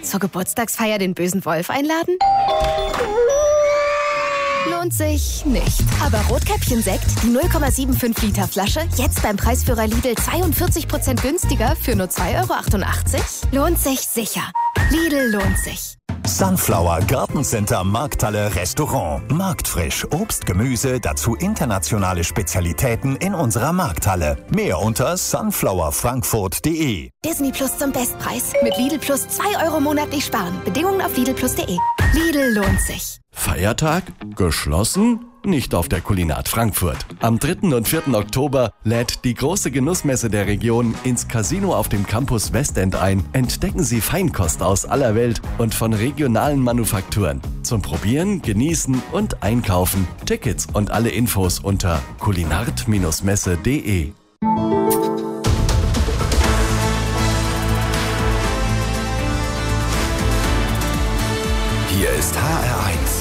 Zur Geburtstagsfeier den bösen Wolf einladen? Lohnt sich nicht. Aber Rotkäppchen-Sekt, die 0,75 Liter Flasche, jetzt beim Preisführer Lidl 42% günstiger für nur 2,88 €? Lohnt sich sicher. Lidl lohnt sich. Sunflower Gartencenter Markthalle Restaurant. Marktfrisch, Obst, Gemüse, dazu internationale Spezialitäten in unserer Markthalle. Mehr unter sunflowerfrankfurt.de. Disney Plus zum Bestpreis. Mit Lidl Plus 2 € monatlich sparen. Bedingungen auf lidlplus.de. Lidl lohnt sich. Feiertag? Geschlossen? Nicht auf der Kulinat Frankfurt. Am 3. und 4. Oktober lädt die große Genussmesse der Region ins Casino auf dem Campus Westend ein. Entdecken Sie Feinkost aus aller Welt und von regionalen Manufakturen. Zum Probieren, Genießen und Einkaufen. Tickets und alle Infos unter kulinart-messe.de. Hier ist HR1.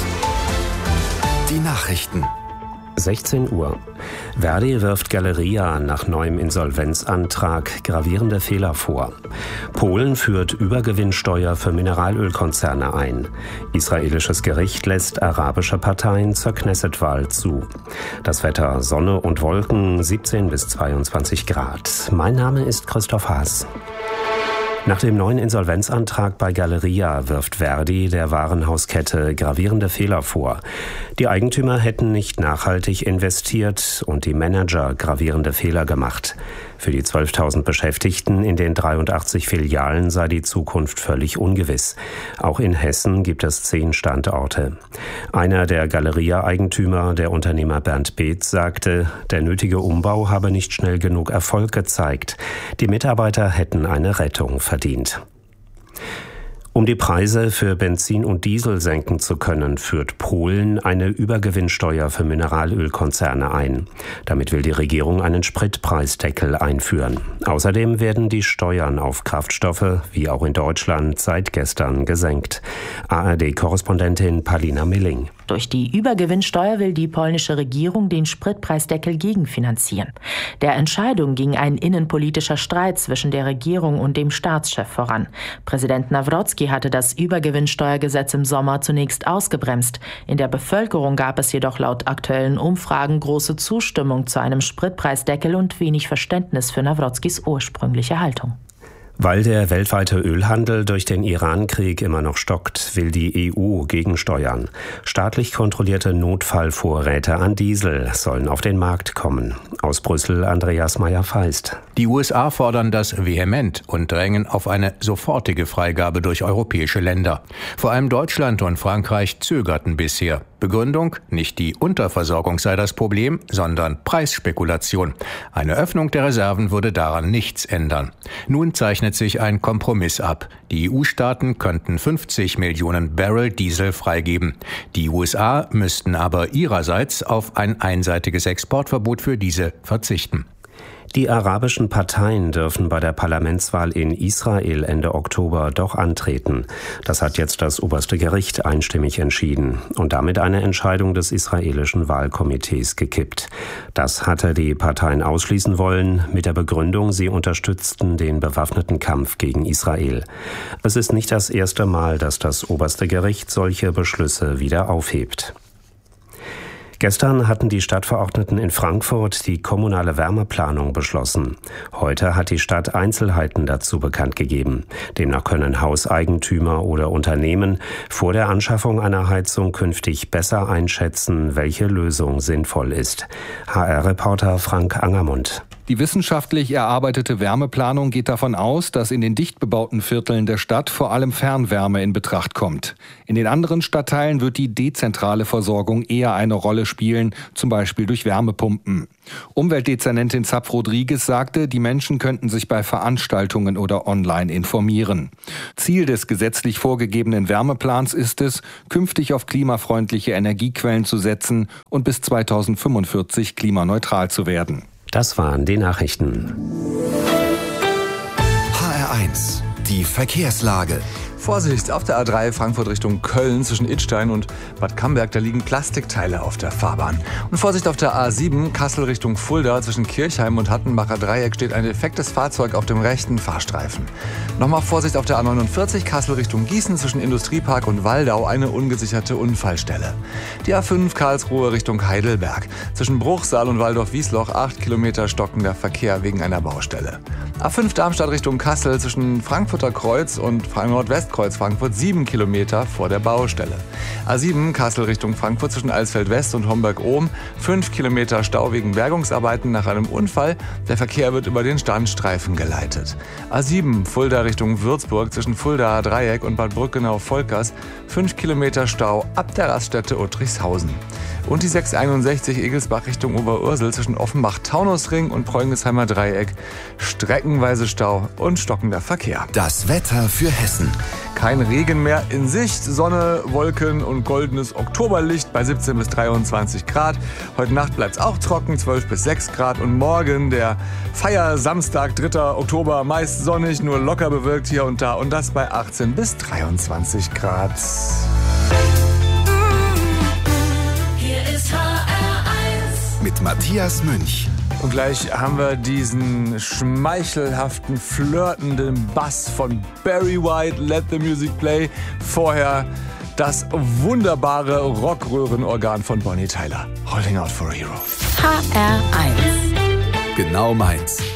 Die Nachrichten. 16 Uhr. Verdi wirft Galeria nach neuem Insolvenzantrag gravierende Fehler vor. Polen führt Übergewinnsteuer für Mineralölkonzerne ein. Israelisches Gericht lässt arabische Parteien zur Knesset-Wahl zu. Das Wetter: Sonne und Wolken, 17 bis 22 Grad. Mein Name ist Christoph Haas. Nach dem neuen Insolvenzantrag bei Galeria wirft Verdi der Warenhauskette gravierende Fehler vor. Die Eigentümer hätten nicht nachhaltig investiert und die Manager gravierende Fehler gemacht. Für die 12.000 Beschäftigten in den 83 Filialen sei die Zukunft völlig ungewiss. Auch in Hessen gibt es 10 Standorte. Einer der Galeria-Eigentümer, der Unternehmer Bernd Beetz, sagte, der nötige Umbau habe nicht schnell genug Erfolg gezeigt. Die Mitarbeiter hätten eine Rettung verdient. Um die Preise für Benzin und Diesel senken zu können, führt Polen eine Übergewinnsteuer für Mineralölkonzerne ein. Damit will die Regierung einen Spritpreisdeckel einführen. Außerdem werden die Steuern auf Kraftstoffe, wie auch in Deutschland, seit gestern gesenkt. ARD-Korrespondentin Palina Milling. Durch die Übergewinnsteuer will die polnische Regierung den Spritpreisdeckel gegenfinanzieren. Der Entscheidung ging ein innenpolitischer Streit zwischen der Regierung und dem Staatschef voran. Präsident Nawrocki hatte das Übergewinnsteuergesetz im Sommer zunächst ausgebremst. In der Bevölkerung gab es jedoch laut aktuellen Umfragen große Zustimmung zu einem Spritpreisdeckel und wenig Verständnis für Nawrockis ursprüngliche Haltung. Weil der weltweite Ölhandel durch den Iran-Krieg immer noch stockt, will die EU gegensteuern. Staatlich kontrollierte Notfallvorräte an Diesel sollen auf den Markt kommen. Aus Brüssel Andreas Meyer-Feist. Die USA fordern das vehement und drängen auf eine sofortige Freigabe durch europäische Länder. Vor allem Deutschland und Frankreich zögerten bisher. Begründung: Nicht die Unterversorgung sei das Problem, sondern Preisspekulation. Eine Öffnung der Reserven würde daran nichts ändern. Nun zeichnet sich ein Kompromiss ab. Die EU-Staaten könnten 50 Millionen Barrel Diesel freigeben. Die USA müssten aber ihrerseits auf ein einseitiges Exportverbot für diese verzichten. Die arabischen Parteien dürfen bei der Parlamentswahl in Israel Ende Oktober doch antreten. Das hat jetzt das oberste Gericht einstimmig entschieden und damit eine Entscheidung des israelischen Wahlkomitees gekippt. Das hatte die Parteien ausschließen wollen, mit der Begründung, sie unterstützten den bewaffneten Kampf gegen Israel. Es ist nicht das erste Mal, dass das oberste Gericht solche Beschlüsse wieder aufhebt. Gestern hatten die Stadtverordneten in Frankfurt die kommunale Wärmeplanung beschlossen. Heute hat die Stadt Einzelheiten dazu bekannt gegeben. Demnach können Hauseigentümer oder Unternehmen vor der Anschaffung einer Heizung künftig besser einschätzen, welche Lösung sinnvoll ist. HR-Reporter Frank Angermund. Die wissenschaftlich erarbeitete Wärmeplanung geht davon aus, dass in den dicht bebauten Vierteln der Stadt vor allem Fernwärme in Betracht kommt. In den anderen Stadtteilen wird die dezentrale Versorgung eher eine Rolle spielen, zum Beispiel durch Wärmepumpen. Umweltdezernentin Zapf-Rodriguez sagte, die Menschen könnten sich bei Veranstaltungen oder online informieren. Ziel des gesetzlich vorgegebenen Wärmeplans ist es, künftig auf klimafreundliche Energiequellen zu setzen und bis 2045 klimaneutral zu werden. Das waren die Nachrichten. HR1, die Verkehrslage. Vorsicht, auf der A3 Frankfurt Richtung Köln zwischen Idstein und Bad Camberg, da liegen Plastikteile auf der Fahrbahn. Und Vorsicht, auf der A7 Kassel Richtung Fulda zwischen Kirchheim und Hattenbacher Dreieck steht ein defektes Fahrzeug auf dem rechten Fahrstreifen. Nochmal Vorsicht auf der A49 Kassel Richtung Gießen zwischen Industriepark und Waldau, eine ungesicherte Unfallstelle. Die A5 Karlsruhe Richtung Heidelberg zwischen Bruchsal und Waldorf-Wiesloch 8 Kilometer stockender Verkehr wegen einer Baustelle. A5 Darmstadt Richtung Kassel zwischen Frankfurter Kreuz und Nordwestkreuz Frankfurt 7 Kilometer vor der Baustelle. A7 Kassel Richtung Frankfurt zwischen Alsfeld West und Homberg-Ohm 5 Kilometer Stau wegen Bergungsarbeiten nach einem Unfall. Der Verkehr wird über den Standstreifen geleitet. A7 Fulda Richtung Würzburg zwischen Fuldaer Dreieck und Bad Brückenau-Volkers 5 Kilometer Stau ab der Raststätte Uttrichshausen. Und die 661 Egelsbach Richtung Oberursel zwischen Offenbach-Taunusring und Preungesheimer Dreieck. Streckenweise Stau und stockender Verkehr. Das Wetter für Hessen. Kein Regen mehr in Sicht, Sonne, Wolken und goldenes Oktoberlicht bei 17 bis 23 Grad. Heute Nacht bleibt es auch trocken, 12 bis 6 Grad. Und morgen, der Feiersamstag, 3. Oktober, meist sonnig, nur locker bewölkt hier und da. Und das bei 18 bis 23 Grad. Mit Matthias Münch. Und gleich haben wir diesen schmeichelhaften, flirtenden Bass von Barry White, Let the Music Play. Vorher das wunderbare Rockröhrenorgan von Bonnie Tyler, Holding Out for a Hero. HR1. Genau meins.